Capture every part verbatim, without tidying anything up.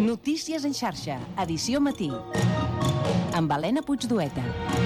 Notícies en xarxa, edició matí. Amb Helena Puigdueta.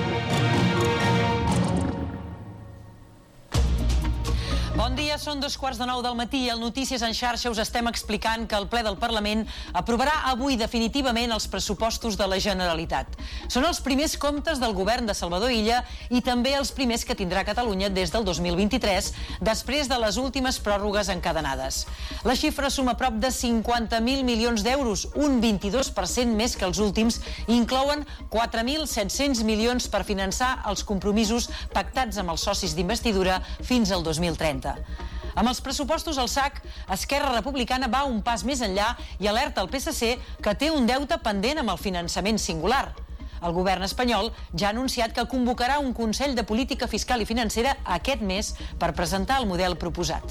Bon dia, són dos quarts de nou del matí i al Notícies en xarxa us estem explicant que el ple del Parlament aprovarà avui definitivament els pressupostos de la Generalitat. Són els primers comptes del govern de Salvador Illa i també els primers que tindrà Catalunya des del dos mil vint-i-tres, després de les últimes pròrrogues encadenades. La xifra suma prop de cinquanta mil milions d'euros, un vint-i-dos per cent més que els últims, i inclouen quatre mil set-cents milions per finançar els compromisos pactats amb els socis d'investidura fins al dos mil trenta. Amb els pressupostos al sac, Esquerra Republicana va un pas més enllà i alerta al P S C que té un deute pendent amb el finançament singular. El govern espanyol ja ha anunciat que convocarà un Consell de Política Fiscal i Financera aquest mes per presentar el model proposat.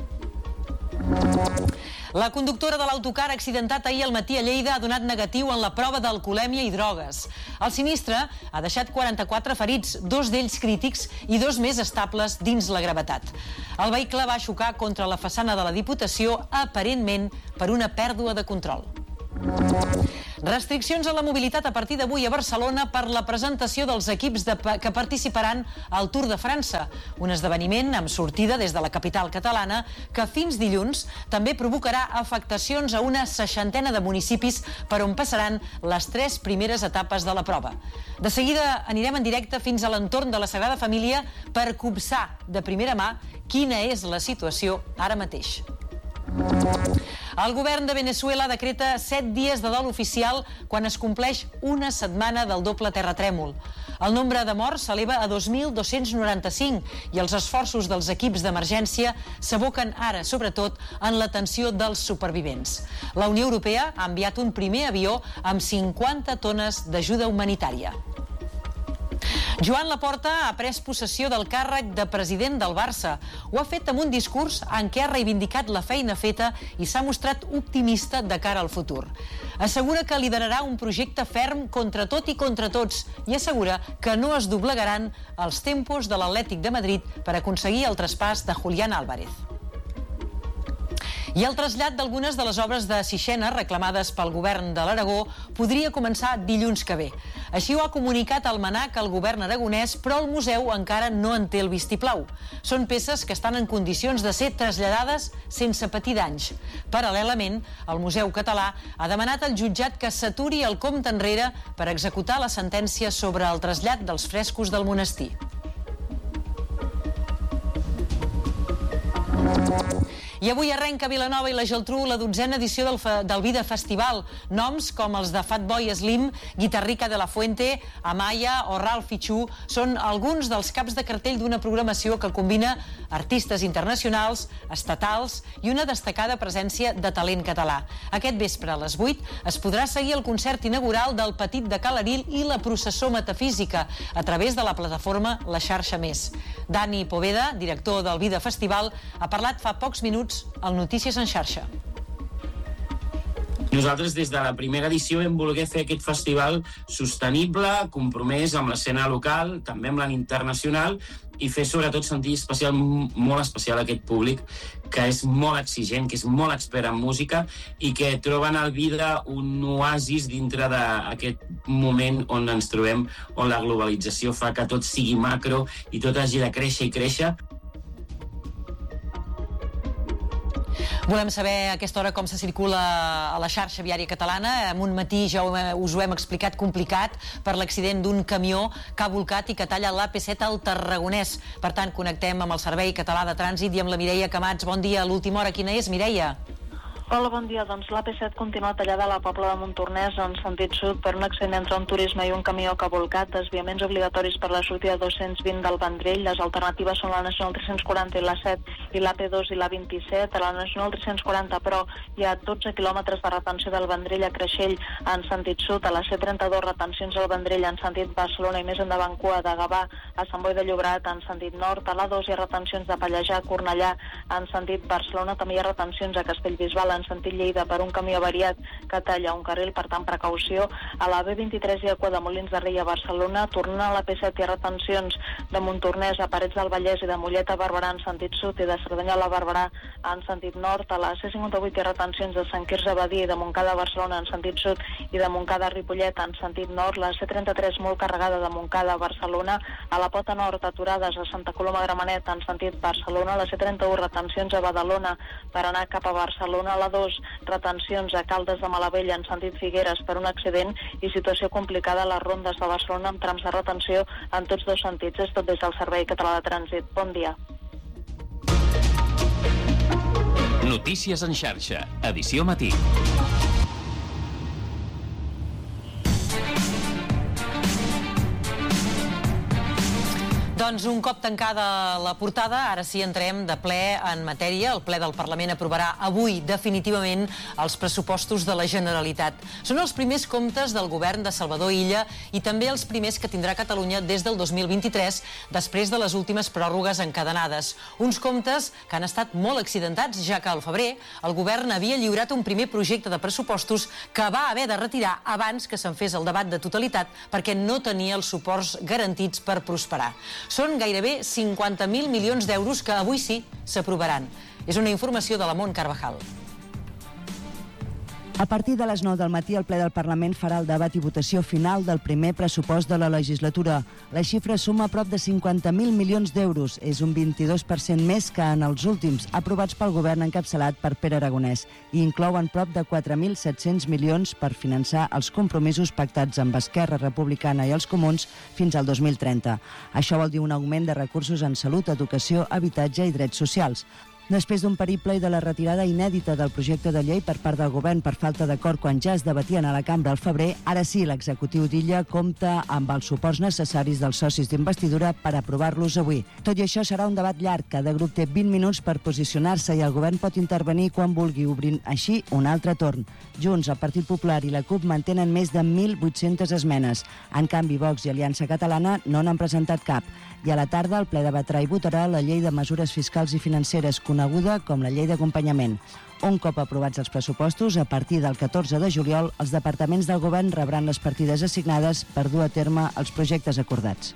La conductora de l'autocar accidentat ahir al matí a Lleida ha donat negatiu en la prova d'alcoholèmia i drogues. El sinistre ha deixat quaranta-quatre ferits, dos d'ells crítics i dos més estables dins la gravetat. El vehicle va xocar contra la façana de la Diputació, aparentment per una pèrdua de control. Restriccions a la mobilitat a partir d'avui a Barcelona per la presentació dels equips de, que participaran al Tour de França, un esdeveniment amb sortida des de la capital catalana que fins dilluns també provocarà afectacions a una seixantena de municipis per on passaran les tres primeres etapes de la prova. De seguida anirem en directe fins a l'entorn de la Sagrada Família per copsar de primera mà quina és la situació ara mateix. El govern de Veneçuela decreta set dies de dol oficial quan es compleix una setmana del doble terratrèmol. El nombre de morts s'eleva a dos mil dos-cents noranta-cinc i els esforços dels equips d'emergència s'aboquen ara, sobretot, en l'atenció dels supervivents. La Unió Europea ha enviat un primer avió amb cinquanta tones d'ajuda humanitària. Joan Laporta ha pres possessió del càrrec de president del Barça. Ho ha fet amb un discurs en què ha reivindicat la feina feta i s'ha mostrat optimista de cara al futur. Assegura que liderarà un projecte ferm contra tot i contra tots i assegura que no es doblegaran els tempos de l'Atlètic de Madrid per aconseguir el traspàs de Julián Álvarez. I el trasllat d'algunes de les obres de Sixena reclamades pel govern de l'Aragó podria començar dilluns que ve. Així ho ha comunicat el MNAC al govern aragonès, però el museu encara no en té el vistiplau. Són peces que estan en condicions de ser traslladades sense patir danys. Paral·lelament, el Museu Català ha demanat al jutjat que s'aturi el compte enrere per executar la sentència sobre el trasllat dels frescos del monestir. I avui arrenca a Vilanova i la Geltrú la dotzena edició del, del Vida Festival. Noms com els de Fatboy Slim, Guitarrica de la Fuente, Amaya o Ralph Fichu són alguns dels caps de cartell d'una programació que combina artistes internacionals, estatals i una destacada presència de talent català. Aquest vespre a les vuit es podrà seguir el concert inaugural del Petit de Calaril i la processó metafísica a través de la plataforma La Xarxa Més. Dani Poveda, director del Vida Festival, ha parlat fa pocs minuts al Notícies en xarxa. Nosaltres des de la primera edició vam voler fer aquest festival sostenible, compromès amb l'escena local, també amb la internacional, i fer sobretot sentir especial, molt especial a aquest públic que és molt exigent, que és molt expert en música i que troben al Vida un oasis dintre d'aquest moment on ens trobem, on la globalització fa que tot sigui macro i tot hagi de créixer i créixer. Volem saber a aquesta hora com se circula a la xarxa viària catalana. En un matí ja us ho hem explicat complicat per l'accident d'un camió que ha volcat i que talla l'A P set al Tarragonès. Per tant, connectem amb el Servei Català de Trànsit i amb la Mireia Camats. Bon dia, a l'última hora quina és, Mireia? Hola, bon dia. Doncs l'A P set continua tallada a la Pobla de Montornès en sentit sud per un accident entre un turisme i un camió que ha volcat. Desviaments obligatoris per la sortida dos-cents vint del Vendrell. Les alternatives són la Nacional tres-cents quaranta i la set i l'A P dos i l'A vint-i-set. A la Nacional tres-cents quaranta, però, hi ha dotze quilòmetres de retenció del Vendrell a Creixell en sentit sud. A la C trenta-dos, retencions al Vendrell en sentit Barcelona i més endavant cua de Gavà a Sant Boi de Llobregat en sentit nord. A l'A dos hi ha retencions de Pallejà a Cornellà en sentit Barcelona. També hi ha retencions a Castellbisbal en sentit Lleida per un camió avariat que talla un carril, per tant precaució. A la B vint-i-tres i a Qua de Molins de Rei a Barcelona, tornant a la P set hi ha retencions de Montornès a Parets del Vallès i de Mollet a Barberà en sentit sud i de Cerdanyola a Barberà en sentit nord. A la C cinquanta-vuit hi ha retencions de Sant Quirze a Badia i de Montcada a Barcelona en sentit sud i de Montcada a Ripollet en sentit nord. La C trenta-tres molt carregada de Montcada a Barcelona. A la Pota Nord, aturades a Santa Coloma Gramenet en sentit Barcelona. La C trenta-u, retencions a Badalona per anar cap a Barcelona. A la dos, retencions a Caldes de Malavella en sentit Figueres per un accident i situació complicada a les rondes de Barcelona amb trams de retenció en tots dos sentits. És tot des del Servei Català de Trànsit. Bon dia. Notícies en xarxa, edició matí. Doncs un cop tancada la portada, ara sí entrem de ple en matèria. El ple del Parlament aprovarà avui definitivament els pressupostos de la Generalitat. Són els primers comptes del govern de Salvador Illa i també els primers que tindrà Catalunya des del dos mil vint-i-tres, després de les últimes pròrrogues encadenades. Uns comptes que han estat molt accidentats, ja que al febrer el govern havia lliurat un primer projecte de pressupostos que va haver de retirar abans que se'n fes el debat de totalitat perquè no tenia els suports garantits per prosperar. Són gairebé cinquanta mil milions d'euros que avui sí s'aprovaran. És una informació de la Mont Carvajal. A partir de les nou del matí, el ple del Parlament farà el debat i votació final del primer pressupost de la legislatura. La xifra suma prop de cinquanta mil milions d'euros. És un vint-i-dos per cent més que en els últims, aprovats pel govern encapçalat per Pere Aragonès, i inclouen prop de quatre mil set-cents milions per finançar els compromisos pactats amb Esquerra Republicana i els Comuns fins al dos mil trenta. Això vol dir un augment de recursos en salut, educació, habitatge i drets socials. Després d'un periple i de la retirada inèdita del projecte de llei per part del govern per falta d'acord quan ja es debatien a la cambra al febrer, ara sí l'executiu d'Illa compta amb els suports necessaris dels socis d'investidura per aprovar-los avui. Tot i això serà un debat llarg. Cada grup té vint minuts per posicionar-se i el govern pot intervenir quan vulgui, obrint així un altre torn. Junts, el Partit Popular i la CUP mantenen més de mil vuit-centes esmenes. En canvi, Vox i Aliança Catalana no n'han presentat cap. I a la tarda el ple debatrà i votarà la llei de mesures fiscals i financeres, coneguda com la llei d'acompanyament. Un cop aprovats els pressupostos, a partir del catorze de juliol, els departaments del govern rebran les partides assignades per dur a terme els projectes acordats.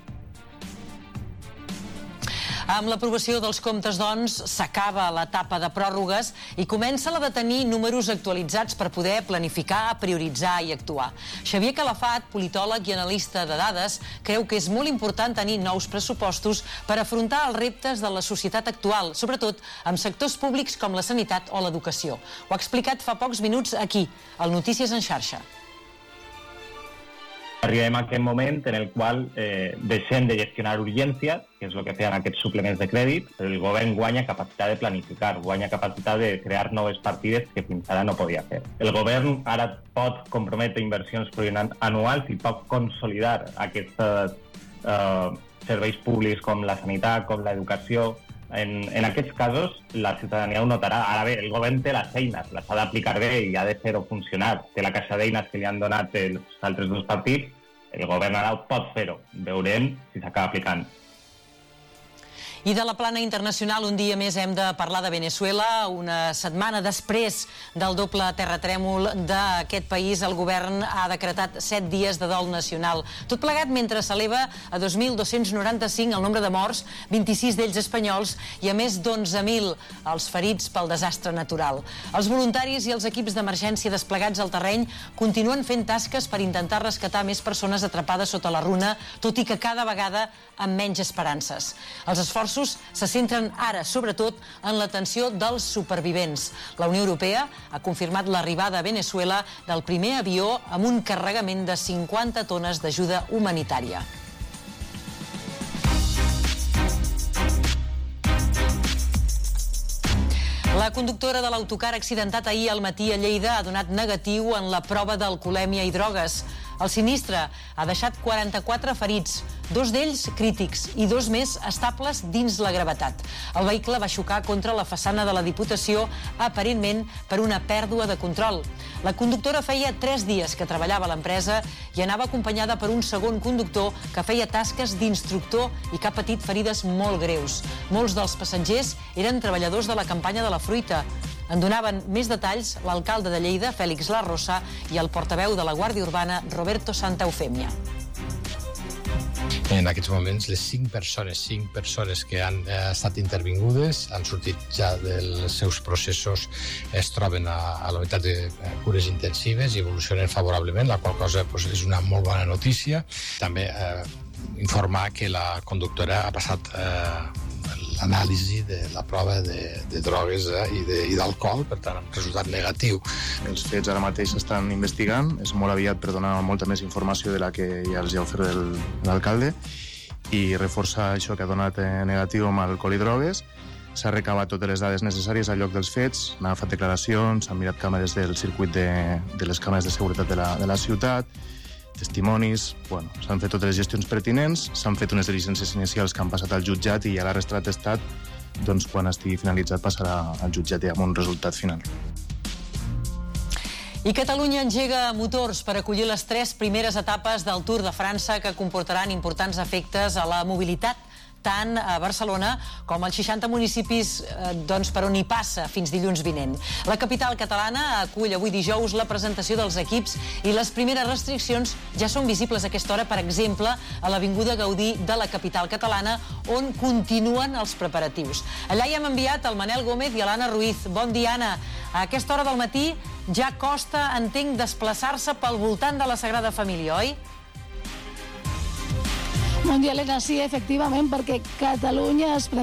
Amb l'aprovació dels comptes, doncs, s'acaba l'etapa de pròrrogues i comença la de tenir números actualitzats per poder planificar, prioritzar i actuar. Xavier Calafat, politòleg i analista de dades, creu que és molt important tenir nous pressupostos per afrontar els reptes de la societat actual, sobretot amb sectors públics com la sanitat o l'educació. Ho ha explicat fa pocs minuts aquí, al Notícies en xarxa. Arribem a aquest moment en el qual eh, deixem de gestionar urgències, que és el que feien aquests suplements de crèdit, però el govern guanya capacitat de planificar, guanya capacitat de crear noves partides que fins ara no podia fer. El govern ara pot comprometre inversions plurianuals i pot consolidar aquests eh, serveis públics com la sanitat, com l'educació. En, en aquests casos, la ciutadania ho notarà. Ara bé, el govern té les eines, les ha d'aplicar bé i ha de fer-ho funcionar. Té la caixa d'eines que li han donat els altres dos partits, el govern ara pot fer-ho. Veurem si s'acaba aplicant. I de la plana internacional, un dia més hem de parlar de Venezuela. Una setmana després del doble terratrèmol d'aquest país, el govern ha decretat set dies de dol nacional. Tot plegat mentre s'eleva a dos mil dos-cents noranta-cinc el nombre de morts, vint-i-sis d'ells espanyols, i a més d'onze mil els ferits pel desastre natural. Els voluntaris i els equips d'emergència desplegats al terreny continuen fent tasques per intentar rescatar més persones atrapades sota la runa, tot i que cada vegada amb menys esperances. Els esforços se centren ara, sobretot, en l'atenció dels supervivents. La Unió Europea ha confirmat l'arribada a Venezuela del primer avió amb un carregament de cinquanta tones d'ajuda humanitària. La conductora de l'autocar accidentat ahir al matí a Lleida ha donat negatiu en la prova d'alcoholèmia i drogues. El sinistre ha deixat quaranta-quatre ferits, dos d'ells crítics i dos més estables dins la gravetat. El vehicle va xocar contra la façana de la Diputació, aparentment per una pèrdua de control. La conductora feia tres dies que treballava a l'empresa i anava acompanyada per un segon conductor que feia tasques d'instructor i que ha patit ferides molt greus. Molts dels passatgers eren treballadors de la campanya de la fruita. En donaven més detalls l'alcalde de Lleida, Fèlix Larrosa, i el portaveu de la Guàrdia Urbana, Roberto Santa Eufèmia. En aquests moments, les cinc persones, cinc persones que han eh, estat intervingudes han sortit ja dels seus processos, es troben a, a la unitat de cures intensives i evolucionen favorablement, la qual cosa pues, és una molt bona notícia. També eh, informar que la conductora ha passat eh, l'anàlisi de la prova de, de drogues eh, i, de, i d'alcohol, per tant, amb resultat negatiu. Els fets ara mateix s'estan investigant, és molt aviat per donar molta més informació de la que ja els ha ofert l'alcalde i reforçar això que ha donat negatiu amb alcohol i drogues. S'ha recabat totes les dades necessàries al lloc dels fets, n'ha fet declaracions, s'han mirat càmeres del circuit de, de les càmeres de seguretat de la, de la ciutat, testimonis, bueno, s'han fet totes les gestions pertinents, s'han fet unes diligències inicials que han passat al jutjat i ja la resta d'atestat, doncs, quan estigui finalitzat passarà al jutjat ja amb un resultat final. I Catalunya engega motors per acollir les tres primeres etapes del Tour de França que comportaran importants efectes a la mobilitat tant a Barcelona com als seixanta municipis eh, doncs, per on hi passa fins dilluns vinent. La capital catalana acull avui dijous la presentació dels equips i les primeres restriccions ja són visibles a aquesta hora, per exemple, a l'Avinguda Gaudí de la capital catalana, on continuen els preparatius. Allà hi hem enviat el Manel Gómez i l'Anna Ruiz. Bon dia, Anna. A aquesta hora del matí ja costa, entenc, desplaçar-se pel voltant de la Sagrada Família, oi? Bon dia, Helena. Sí, efectivament, perquè Catalunya es prepara